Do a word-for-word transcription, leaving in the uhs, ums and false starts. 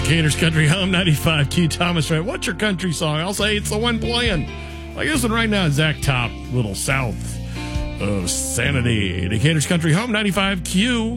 Decatur's Country Home, ninety-five Q Thomas. Right? What's your country song? I'll say it's the one playing. Like this one right now, Zach Top, Little South of Sanity. Decatur's Country Home, ninety-five Q.